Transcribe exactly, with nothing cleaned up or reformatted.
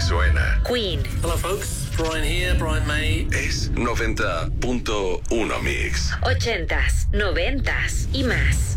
suena. Queen. Hello folks, Brian here, Brian May. Es noventa punto uno Mix. Ochentas, noventas y más.